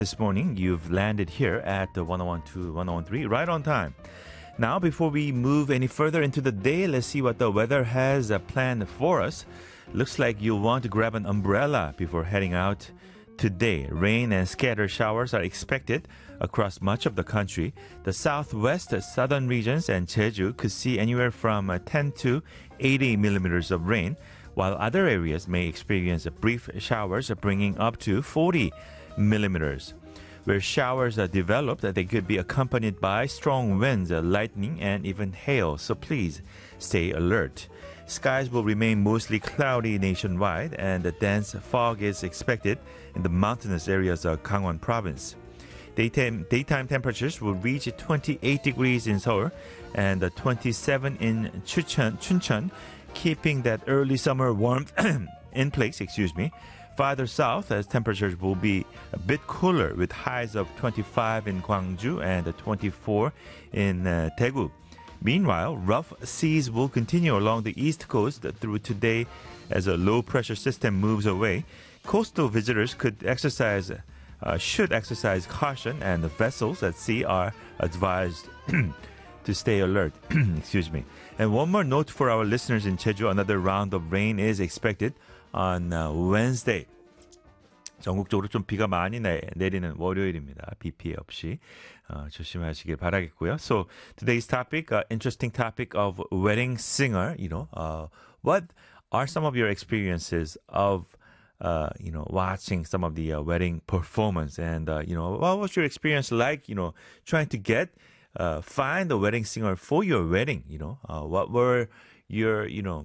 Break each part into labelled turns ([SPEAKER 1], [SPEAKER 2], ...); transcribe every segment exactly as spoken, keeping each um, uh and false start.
[SPEAKER 1] This morning, you've landed here at the one oh one two, one oh one three, right on time. Now, before we move any further into the day, let's see what the weather has uh, planned for us. Looks like you'll want to grab an umbrella before heading out today. Rain and scattered showers are expected across much of the country. The southwest, southern regions, and Jeju could see anywhere from uh, ten to eighty millimeters of rain, while other areas may experience brief showers bringing up to forty millimeters. Where showers are developed, they could be accompanied by strong winds, lightning, and even hail, so please stay alert. Skies will remain mostly cloudy nationwide, and a dense fog is expected in the mountainous areas of Gangwon province. Daytime, daytime temperatures will reach twenty-eight degrees in Seoul and twenty-seven in Chuncheon, Chuncheon, keeping that early summer warmth in place, excuse me. Farther south, as temperatures will be a bit cooler with highs of twenty-five in Gwangju and twenty-four in uh, Daegu. Meanwhile, rough seas will continue along the east coast through today as a low-pressure system moves away. Coastal visitors could exercise, uh, should exercise caution, and the vessels at sea are advised to stay alert. Excuse me. And one more note for our listeners in Jeju: another round of rain is expected on uh, Wednesday. 전국적으로 좀 비가 많이 내, 내리는 월요일입니다. 비 피해 없이 어, 조심하시길 바라겠고요. So today's topic, uh, interesting topic of wedding singer. You know, uh, what are some of your experiences of uh, you know, watching some of the uh, wedding performance, and uh, you know, what was your experience like? You know, trying to get uh, find a wedding singer for your wedding. You know, uh, what were your you know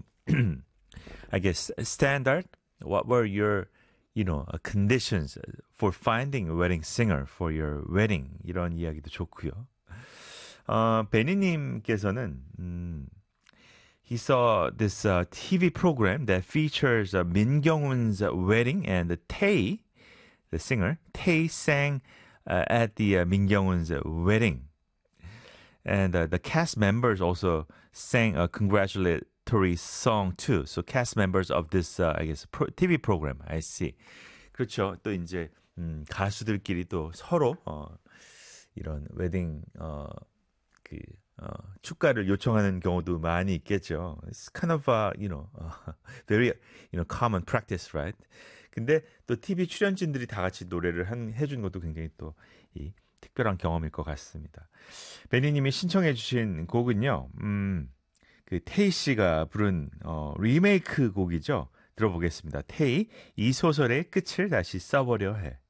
[SPEAKER 1] I guess standard? What were your, you know, uh, conditions for finding a wedding singer for your wedding? 이런 이야기도 좋고요. 어, 베니님께서는 음, he saw this uh, T V program that features uh, Min Kyung-hoon's wedding, and Tae, the singer, Tae sang uh, at the uh, Min Kyung-hoon's wedding, and uh, the cast members also sang a congratulatory song too. So cast members of this, uh, I guess, pro, T V program. I see. 그렇죠. 또 이제 음, 가수들끼리 또 서로 어, 이런 웨딩 어, 그 어, 축가를 요청하는 경우도 많이 있겠죠. It's kind of uh, you know uh, very you know common practice, right? 근데 또 티비 출연진들이 다 같이 노래를 한, 해준 것도 굉장히 또 이 특별한 경험일 것 같습니다. 베니님이 신청해주신 곡은요. 음. 그 테이 씨가 부른 어, 리메이크 곡이죠. 들어보겠습니다. 테이, 이 소설의 끝을 다시 써보려 해.